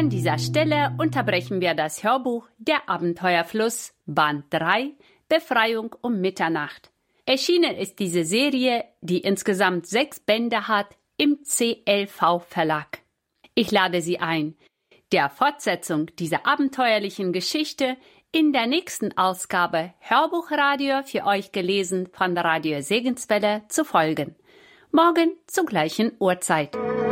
An dieser Stelle unterbrechen wir das Hörbuch Der Abenteuerfluss, Band 3, Befreiung um Mitternacht. Erschienen ist diese Serie, die insgesamt 6 Bände hat, im CLV Verlag. Ich lade Sie ein, der Fortsetzung dieser abenteuerlichen Geschichte in der nächsten Ausgabe Hörbuchradio für euch gelesen von Radio Segenswelle zu folgen. Morgen zur gleichen Uhrzeit.